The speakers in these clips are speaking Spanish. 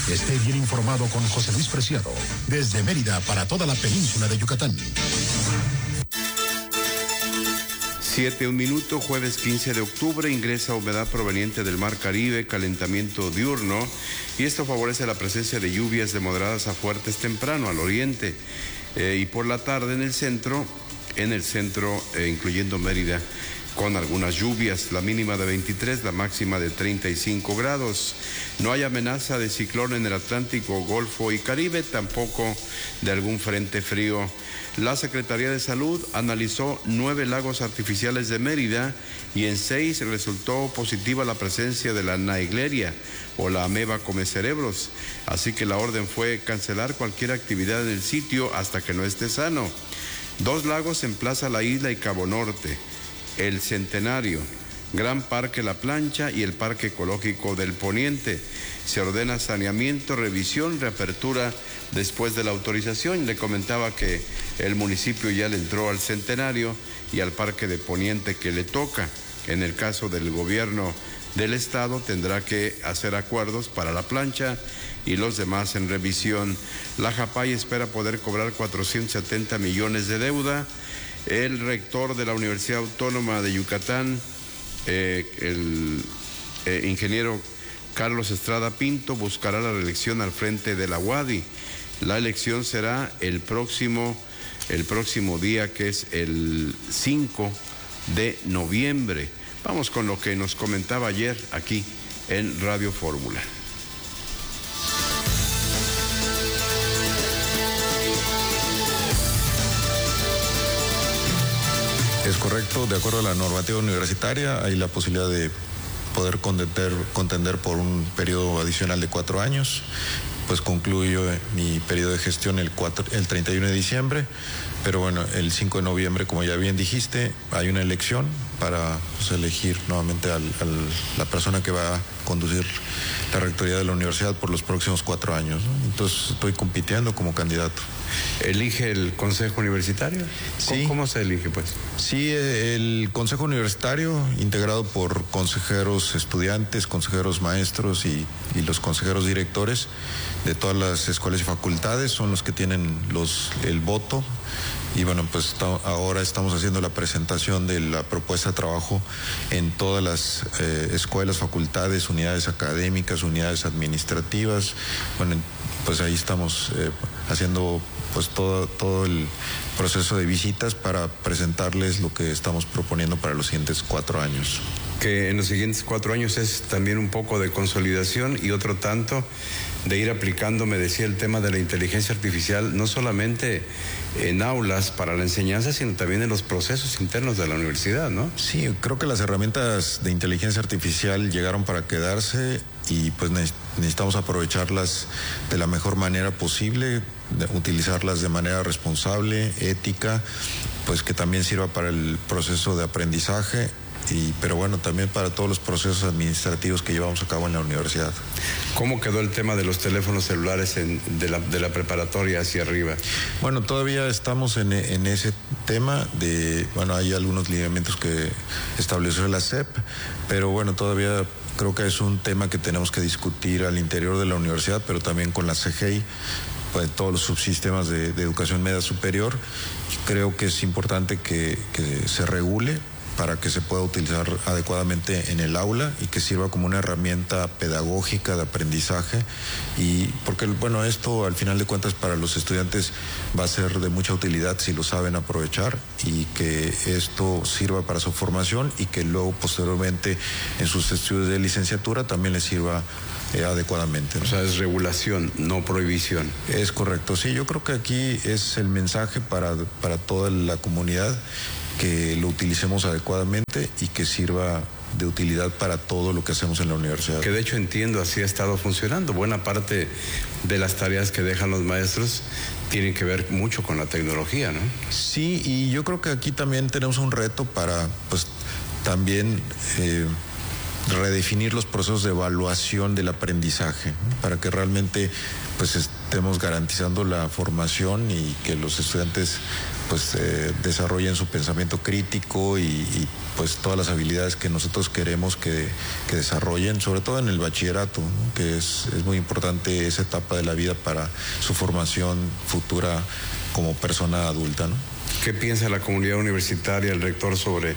Esté bien informado con José Luis Preciado. Desde Mérida para toda la península de Yucatán. 7:01, jueves 15 de octubre, ingresa humedad proveniente del Mar Caribe, calentamiento diurno, y esto favorece la presencia de lluvias de moderadas a fuertes temprano al oriente, y por la tarde en el centro, incluyendo Mérida, con algunas lluvias, la mínima de 23, la máxima de 35 grados. No hay amenaza de ciclón en el Atlántico, Golfo y Caribe, tampoco de algún frente frío. La Secretaría de Salud analizó 9 lagos artificiales de Mérida y en 6 resultó positiva la presencia de la naegleria o la ameba comecerebros, así que la orden fue cancelar cualquier actividad en el sitio hasta que no esté sano. 2 lagos en Plaza La Isla y Cabo Norte, El Centenario, Gran Parque La Plancha y el Parque Ecológico del Poniente. Se ordena saneamiento, revisión, reapertura después de la autorización. Le comentaba que el municipio ya le entró al Centenario y al Parque de Poniente que le toca. En el caso del gobierno del estado tendrá que hacer acuerdos para La Plancha y los demás en revisión. La JAPAI espera poder cobrar 470 millones de deuda. El rector de la Universidad Autónoma de Yucatán, el ingeniero Carlos Estrada Pinto, buscará la reelección al frente de la UADY. La elección será el próximo día, que es el 5 de noviembre. Vamos con lo que nos comentaba ayer aquí en Radio Fórmula. Es correcto, de acuerdo a la normativa universitaria, hay la posibilidad de poder contender por un periodo adicional de 4 años. Pues concluyo mi periodo de gestión el 31 de diciembre, pero bueno, el 5 de noviembre, como ya bien dijiste, hay una elección para elegir nuevamente a la persona que va a conducir la rectoría de la universidad por los próximos 4 años, ¿no? Entonces estoy compitiendo como candidato. ¿Elige el Consejo Universitario? Sí. ¿Cómo se elige, pues? Sí, el Consejo Universitario, integrado por consejeros estudiantes, consejeros maestros y los consejeros directores de todas las escuelas y facultades, son los que tienen el voto. Y bueno, pues ahora estamos haciendo la presentación de la propuesta de trabajo en todas las escuelas, facultades, unidades académicas, unidades administrativas. Bueno, pues ahí estamos haciendo pues todo el proceso de visitas para presentarles lo que estamos proponiendo para los siguientes 4 años. Que en los siguientes 4 años es también un poco de consolidación y otro tanto de ir aplicando, me decía, el tema de la inteligencia artificial, no solamente en aulas para la enseñanza, sino también en los procesos internos de la universidad, ¿no? Sí, creo que las herramientas de inteligencia artificial llegaron para quedarse y pues necesitamos aprovecharlas de la mejor manera posible, utilizarlas de manera responsable, ética, pues que también sirva para el proceso de aprendizaje. Pero bueno, también para todos los procesos administrativos que llevamos a cabo en la universidad. ¿Cómo quedó el tema de los teléfonos celulares de la preparatoria hacia arriba? Bueno, todavía estamos en ese tema bueno, hay algunos lineamientos que estableció la SEP, pero bueno, todavía creo que es un tema que tenemos que discutir al interior de la universidad, pero también con la CGI, pues todos los subsistemas de educación media superior. Creo que es importante que se regule para que se pueda utilizar adecuadamente en el aula y que sirva como una herramienta pedagógica de aprendizaje, y porque bueno, esto al final de cuentas para los estudiantes va a ser de mucha utilidad si lo saben aprovechar, y que esto sirva para su formación y que luego posteriormente en sus estudios de licenciatura también les sirva adecuadamente, ¿no? O sea, es regulación, no prohibición. Es correcto, sí, yo creo que aquí es el mensaje para toda la comunidad, que lo utilicemos adecuadamente y que sirva de utilidad para todo lo que hacemos en la universidad. Que de hecho entiendo, así ha estado funcionando. Buena parte de las tareas que dejan los maestros tienen que ver mucho con la tecnología, ¿no? Sí, y yo creo que aquí también tenemos un reto para, pues, también redefinir los procesos de evaluación del aprendizaje, para que realmente pues estemos garantizando la formación y que los estudiantes pues desarrollen su pensamiento crítico y pues todas las habilidades que nosotros queremos que desarrollen, sobre todo en el bachillerato, ¿no? Que es muy importante esa etapa de la vida para su formación futura como persona adulta, ¿no? ¿Qué piensa la comunidad universitaria, el rector, sobre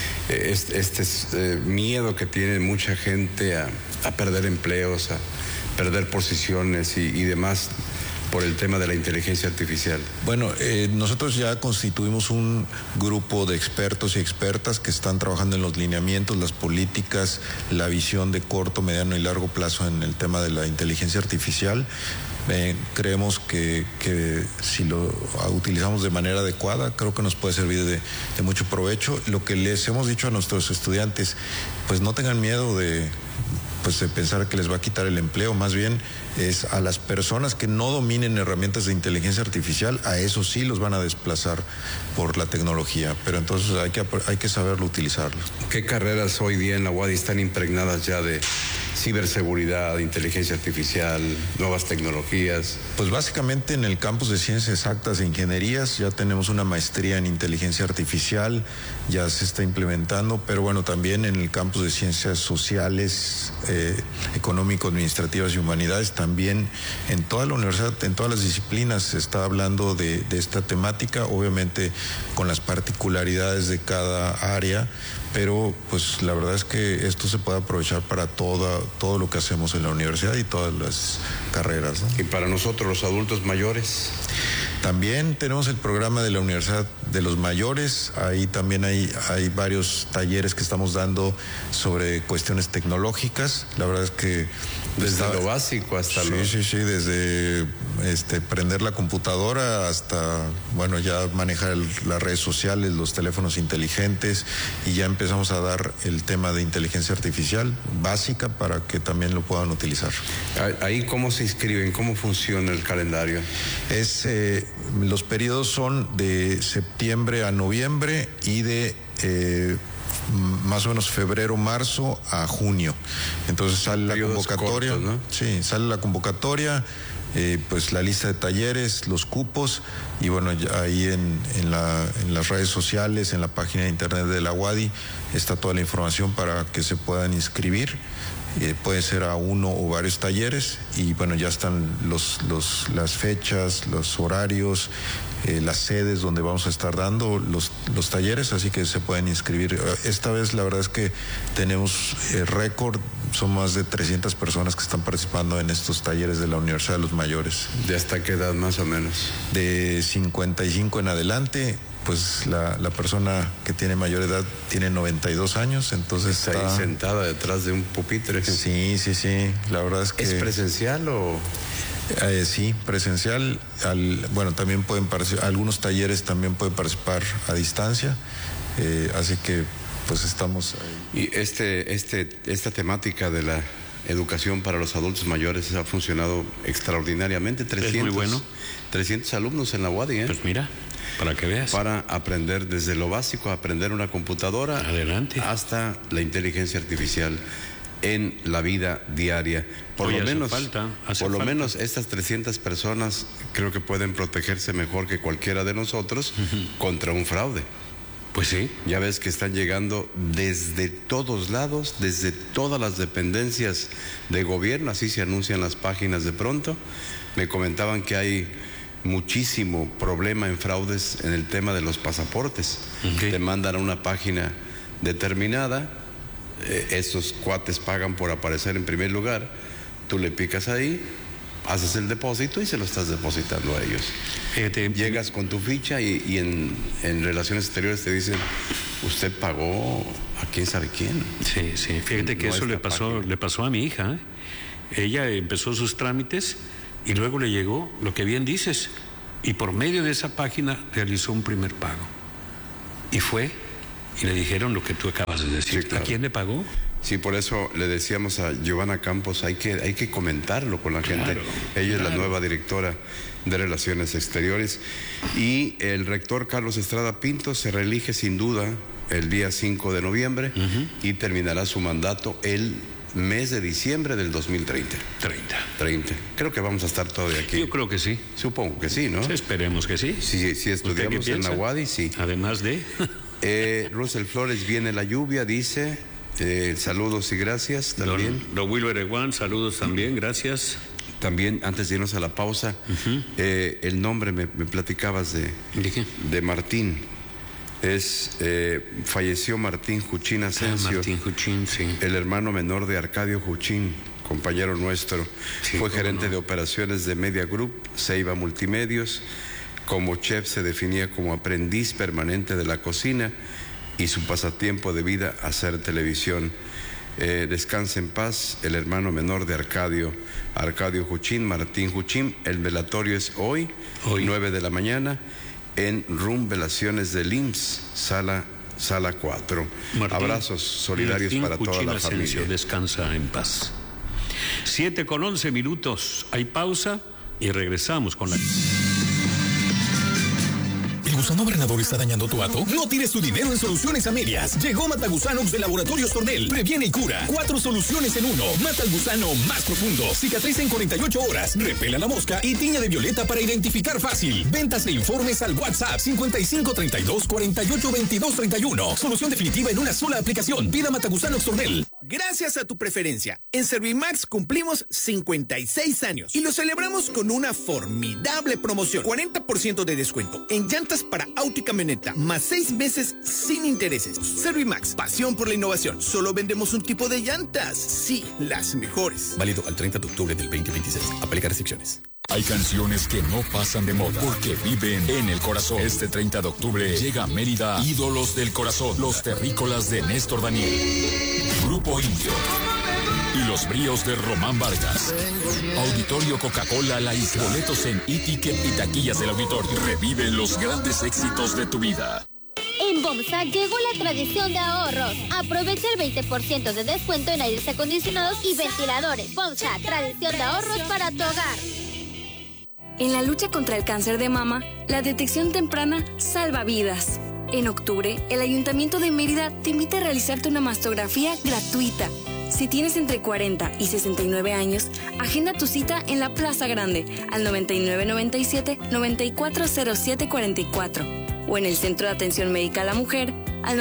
este miedo que tiene mucha gente a perder empleos, a perder posiciones y demás por el tema de la inteligencia artificial? Bueno, nosotros ya constituimos un grupo de expertos y expertas que están trabajando en los lineamientos, las políticas, la visión de corto, mediano y largo plazo en el tema de la inteligencia artificial. Creemos que si lo utilizamos de manera adecuada, creo que nos puede servir de mucho provecho. Lo que les hemos dicho a nuestros estudiantes, pues no tengan miedo de pensar que les va a quitar el empleo, más bien es a las personas que no dominen herramientas de inteligencia artificial, a eso sí los van a desplazar por la tecnología, pero entonces hay que saberlo utilizarlo. ¿Qué carreras hoy día en la UADY están impregnadas ya de ciberseguridad, inteligencia artificial, nuevas tecnologías? Pues básicamente en el campus de Ciencias Exactas e Ingenierías ya tenemos una maestría en inteligencia artificial, ya se está implementando, pero bueno, también en el campus de Ciencias Sociales, Económico-Administrativas y Humanidades, también en toda la universidad, en todas las disciplinas se está hablando de esta temática, obviamente con las particularidades de cada área, pero pues la verdad es que esto se puede aprovechar para todo lo que hacemos en la universidad y todas las carreras, ¿no? ¿Y para nosotros los adultos mayores? También tenemos el programa de la Universidad de los Mayores, ahí también hay varios talleres que estamos dando sobre cuestiones tecnológicas, la verdad es que desde lo básico hasta lo... Sí, desde prender la computadora hasta, bueno, ya manejar las redes sociales, los teléfonos inteligentes, y ya empezamos a dar el tema de inteligencia artificial básica para que también lo puedan utilizar. ¿Ahí cómo se inscriben? ¿Cómo funciona el calendario? Los periodos son de septiembre a noviembre y de más o menos febrero, marzo a junio. Entonces sale la convocatoria, cortos, ¿no? Sí, sale la convocatoria, pues la lista de talleres, los cupos, y bueno, ahí en las redes sociales, en la página de internet de la UADY está toda la información para que se puedan inscribir. Puede ser a uno o varios talleres, y bueno, ya están las fechas, los horarios, las sedes donde vamos a estar dando los talleres, así que se pueden inscribir. Esta vez la verdad es que tenemos récord, son más de 300 personas que están participando en estos talleres de la Universidad de los Mayores. ¿De hasta qué edad más o menos? De 55 en adelante. Pues la persona que tiene mayor edad tiene 92 años, entonces está ahí sentada detrás de un pupitre. Sí, la verdad es que... ¿Es presencial o...? Sí, presencial. Bueno, también algunos talleres también pueden participar a distancia, así que pues estamos ahí. Y esta temática de la educación para los adultos mayores ha funcionado extraordinariamente. 300, es muy bueno. 300 alumnos en la UADY, ¿eh? Pues mira, para que veas. Para aprender desde lo básico, aprender una computadora, adelante, hasta la inteligencia artificial en la vida diaria. Por lo menos estas 300 personas creo que pueden protegerse mejor que cualquiera de nosotros contra un fraude. Pues sí. Ya ves que están llegando desde todos lados, desde todas las dependencias de gobierno, así se anuncian las páginas de pronto. Me comentaban que hay muchísimo problema en fraudes en el tema de los pasaportes. Te mandan a una página determinada, esos cuates pagan por aparecer en primer lugar, tú le picas ahí, haces el depósito y se lo estás depositando a ellos. Llegas con tu ficha y en Relaciones Exteriores te dicen, usted pagó a quién sabe quién. Sí, fíjate que eso le pasó a mi hija, ¿eh? Ella empezó sus trámites y luego le llegó lo que bien dices, y por medio de esa página realizó un primer pago. Y fue, y le dijeron lo que tú acabas de decir. Sí, claro. ¿A quién le pagó? Sí, por eso le decíamos a Giovanna Campos, hay que comentarlo con la gente. Ella es la nueva directora de Relaciones Exteriores. Y el rector Carlos Estrada Pinto se reelige sin duda el día 5 de noviembre y terminará su mandato el mes de diciembre del 2030. 30. Creo que vamos a estar todavía aquí. Yo creo que sí. Supongo que sí, ¿no? Sí, esperemos que sí. Si estudiamos en la UADY, sí. Además de... Russell Flores, viene la lluvia, dice. Saludos y gracias también. Don Wilber Eguán, saludos también, gracias. También, antes de irnos a la pausa, el nombre me platicabas de Martín. Falleció Martín Juchín Asensio. Martín Juchín, sí. El hermano menor de Arcadio Juchín, compañero nuestro. Sí, fue gerente de operaciones de Media Group, Ceiba Multimedios. Como chef se definía como aprendiz permanente de la cocina y su pasatiempo de vida hacer televisión. Descanse en paz el hermano menor de Arcadio Juchín, Martín Juchín. El velatorio es hoy. 9 de la mañana, en Room Velaciones del IMSS, sala 4. Abrazos solidarios para Juchín toda la Asensio, familia. Descansa en paz. 7:11. Hay pausa y regresamos con la... ¿El gusano barrenador está dañando tu hato? No tires tu dinero en soluciones a medias. Llegó Matagusanox de Laboratorios Tornel. Previene y cura. 4 soluciones en uno. Mata el gusano más profundo. Cicatriza en 48 horas. Repela la mosca y tiña de violeta para identificar fácil. Ventas e informes al WhatsApp 5532 48 22 31. Solución definitiva en una sola aplicación. Pida Matagusanox Tornel. Gracias a tu preferencia, en Servimax cumplimos 56 años y lo celebramos con una formidable promoción. 40% de descuento en llantas para auto y camioneta, más 6 meses sin intereses. Servimax, pasión por la innovación. Solo vendemos un tipo de llantas. Sí, las mejores. Válido al 30 de octubre del 2026. Aplica restricciones. Hay canciones que no pasan de moda porque viven en el corazón. Este 30 de octubre llega a Mérida Ídolos del Corazón, los terrícolas de Néstor Daniel, Grupo Indio y los bríos de Román Vargas. Auditorio Coca-Cola La Isla. Boletos en e-ticket y taquillas del auditorio. Reviven los grandes éxitos de tu vida. En Bomsa llegó la tradición de ahorros. Aprovecha el 20% de descuento en aires acondicionados y ventiladores. Bomsa, tradición de ahorros para tu hogar. En la lucha contra el cáncer de mama, la detección temprana salva vidas. En octubre, el Ayuntamiento de Mérida te invita a realizarte una mastografía gratuita. Si tienes entre 40 y 69 años, agenda tu cita en la Plaza Grande al 9997-940744 o en el Centro de Atención Médica a la Mujer al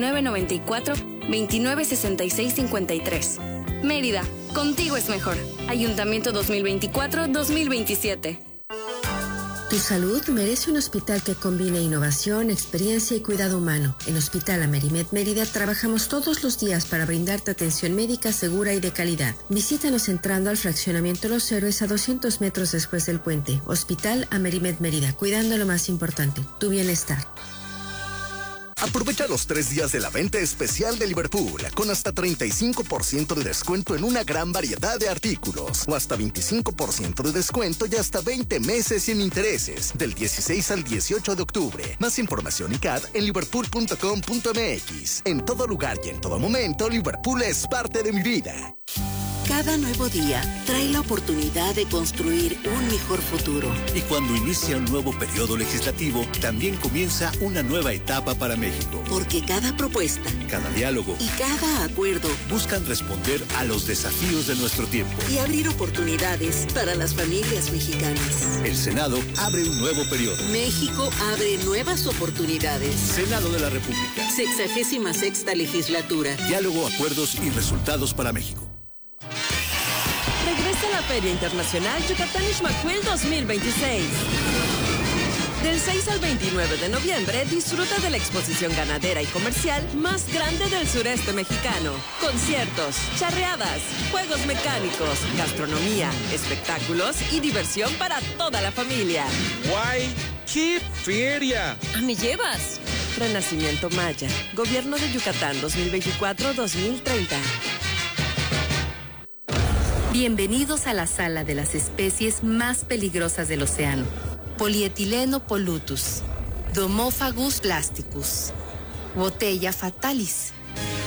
9994-296653. Mérida, contigo es mejor. Ayuntamiento 2024-2027. Tu salud merece un hospital que combine innovación, experiencia y cuidado humano. En Hospital Amerimed Mérida trabajamos todos los días para brindarte atención médica segura y de calidad. Visítanos entrando al fraccionamiento Los Héroes a 200 metros después del puente. Hospital Amerimed Mérida, cuidando lo más importante, tu bienestar. Aprovecha los 3 días de la venta especial de Liverpool, con hasta 35% de descuento en una gran variedad de artículos, o hasta 25% de descuento y hasta 20 meses sin intereses, del 16 al 18 de octubre. Más información y CAD en liverpool.com.mx. En todo lugar y en todo momento, Liverpool es parte de mi vida. Cada nuevo día trae la oportunidad de construir un mejor futuro. Y cuando inicia un nuevo periodo legislativo, también comienza una nueva etapa para México. Porque cada propuesta, cada diálogo y cada acuerdo buscan responder a los desafíos de nuestro tiempo y abrir oportunidades para las familias mexicanas. El Senado abre un nuevo periodo. México abre nuevas oportunidades. Senado de la República. 66ª legislatura. Diálogo, acuerdos y resultados para México. Regresa a la Feria Internacional Yucatán Ixmaquil 2026. Del 6 al 29 de noviembre, disfruta de la exposición ganadera y comercial más grande del sureste mexicano. Conciertos, charreadas, juegos mecánicos, gastronomía, espectáculos y diversión para toda la familia. ¡Guay! ¡Qué feria! ¿Me llevas? Renacimiento Maya, Gobierno de Yucatán 2024-2030. Bienvenidos a la sala de las especies más peligrosas del océano. Polietileno pollutus, Domophagus plasticus, Botella fatalis,